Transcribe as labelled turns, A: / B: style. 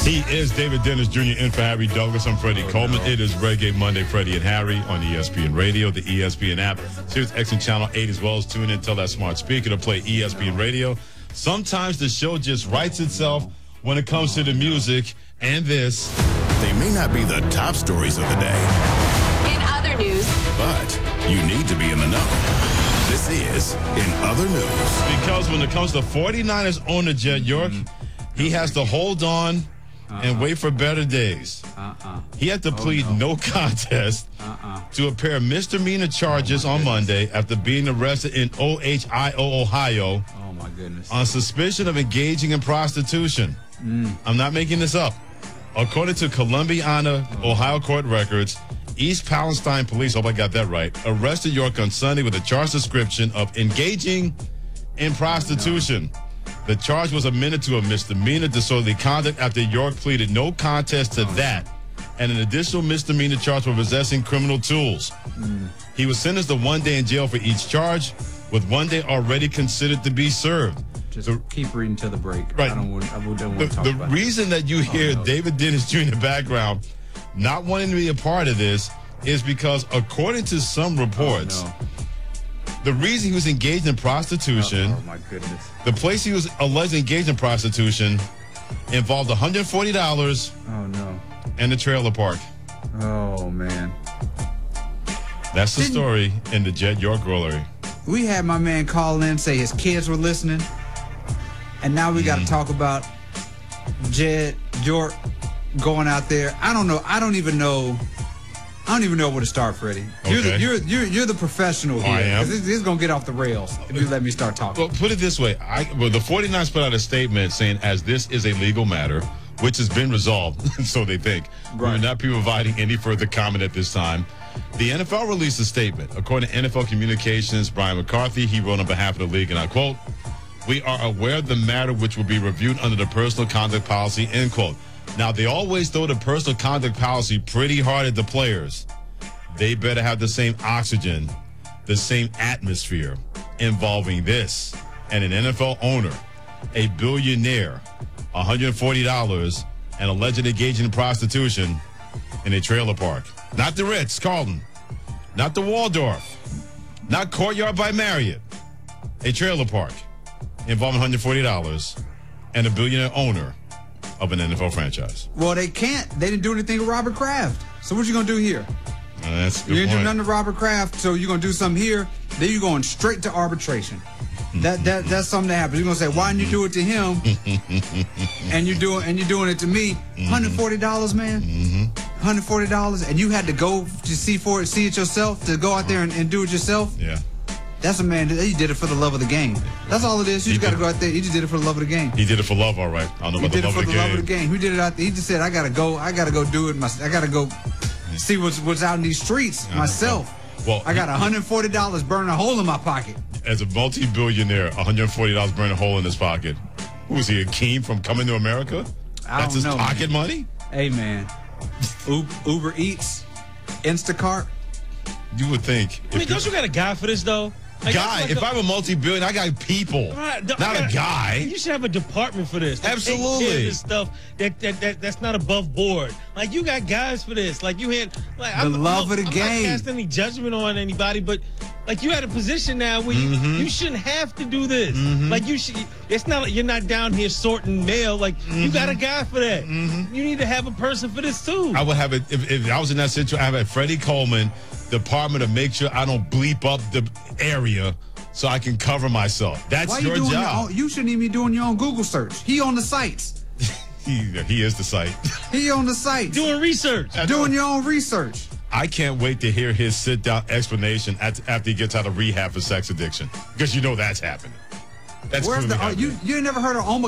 A: He is David Dennis Jr. in for Harry Douglas. I'm Freddie Coleman. No. It is Reggae Monday, Freddie and Harry on ESPN Radio, the ESPN app, Sirius XM Channel 8, as well as tune in, tell that smart speaker to play ESPN Radio. Sometimes the show just writes itself when it comes to the music and this.
B: They may not be the top stories of the day.
C: In other news.
B: But you need to be in the know. This is In Other News.
A: Because when it comes to 49ers owner Jed York, he has to hold on and wait for better days. He had to plead no contest to a pair of misdemeanor charges on Monday after being arrested in Ohio, Ohio.
D: Oh, my goodness.
A: On suspicion of engaging in prostitution. I'm not making this up. According to Columbiana, Ohio court records, East Palestine police, hope I got that right, arrested York on Sunday with a charge description of engaging in prostitution. The charge was amended to a misdemeanor disorderly conduct after York pleaded no contest to that and an additional misdemeanor charge for possessing criminal tools. He was sentenced to 1 day in jail for each charge, with 1 day already considered to be served.
D: Just keep reading to the break.
A: Right.
D: I don't want to talk
A: the
D: about
A: reason that you hear David Dennis Jr. in the background not wanting to be a part of this is because, according to some reports, the reason he was engaged in prostitution,
D: oh my goodness,
A: the place he was allegedly engaged in prostitution involved $140 and the trailer park.
D: Oh, man.
A: That's the story in the Jed York Rollery.
D: We had my man call in, say his kids were listening, and now we got to talk about Jed York going out there. I don't know. I don't even know where to start, Freddie.
A: Okay.
D: You're the professional here.
A: I am.
D: This is going to get off the rails if you let me start talking.
A: Well, put it this way. The 49ers put out a statement saying, as this is a legal matter, which has been resolved, so they think. Right. We're not providing any further comment at this time. The NFL released a statement. According to NFL Communications, Brian McCarthy, he wrote on behalf of the league, and I quote, "We are aware of the matter which will be reviewed under the personal conduct policy," end quote. Now, they always throw the personal conduct policy pretty hard at the players. They better have the same oxygen, the same atmosphere involving this and an NFL owner, a billionaire, $140, and alleged engaging in prostitution in a trailer park. Not the Ritz-Carlton, not the Waldorf, not Courtyard by Marriott, a trailer park involving $140 and a billionaire owner of an NFL franchise.
D: Well, they can't. They didn't do anything to Robert Kraft. So what you going to do here?
A: That's a good
D: You didn't
A: point.
D: do nothing to Robert Kraft, so you're going to do something here. Then you're going straight to arbitration. That's something that happens. You're going to say, why didn't you do it to him? and you're doing it to me. $140, man. $140, and you had to go to see it yourself, to go out there and do it yourself.
A: Yeah.
D: That's a man. He did it for the love of the game. That's all it is. You just got to go out there. He just did it for the love of the game.
A: He did it for love, all right. I don't know about the love of the game.
D: He did it for the love of the game. He did it out there. He just said, I gotta go do it myself. I gotta go see what's out in these streets myself.
A: Well,
D: I got $140 burning a hole in my pocket.
A: As a multi-billionaire, $140 burning a hole in his pocket. Who was he, Akeem from Coming to America? That's his pocket money?
D: Hey, man. Uber Eats, Instacart.
A: You would think.
E: I mean, don't you got a guy for this, though? Like,
A: if I'm a multi-billionaire, I got people, not a guy.
E: You should have a department for this.
A: Absolutely.
E: Take care of this stuff that's not above board. Like, you got guys for this. Like, you had
D: I'm not
E: casting any judgment on anybody, but like, you had a position now where you shouldn't have to do this. Like, you should. It's not like you're not down here sorting mail. Like, you got a guy for that. You need to have a person for this too.
A: I would have it if I was in that situation. I have a Freddie Coleman department to make sure I don't bleep up the area so I can cover myself. That's your job.
D: You shouldn't even be doing your own Google search. He on the sites.
A: He is the site.
D: He on the sites.
E: Doing research.
D: Doing your own research.
A: I can't wait to hear his sit-down explanation after he gets out of rehab for sex addiction, because you know that's happening. That's
D: Where's
A: clearly happening.
D: You ain't never heard of